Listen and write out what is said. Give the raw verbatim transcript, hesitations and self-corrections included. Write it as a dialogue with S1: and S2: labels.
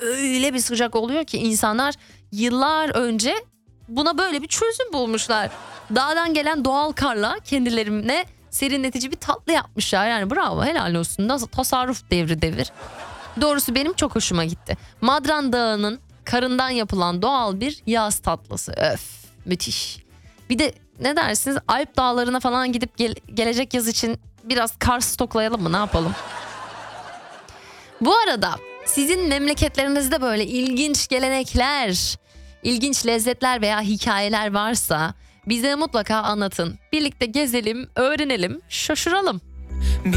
S1: öyle bir sıcak oluyor ki insanlar yıllar önce buna böyle bir çözüm bulmuşlar. Dağdan gelen doğal karla kendilerine serinletici bir tatlı yapmışlar. Yani bravo, helal olsun. Nasıl tasarruf devri devir. Doğrusu benim çok hoşuma gitti. Madran Dağı'nın karından yapılan doğal bir yağız tatlısı. Öf, müthiş. Bir de ne dersiniz, Alp dağlarına falan gidip gel- gelecek yaz için biraz kar stoklayalım mı, ne yapalım? Bu arada sizin memleketlerinizde böyle ilginç gelenekler, ilginç lezzetler veya hikayeler varsa bize mutlaka anlatın. Birlikte gezelim, öğrenelim, şaşıralım.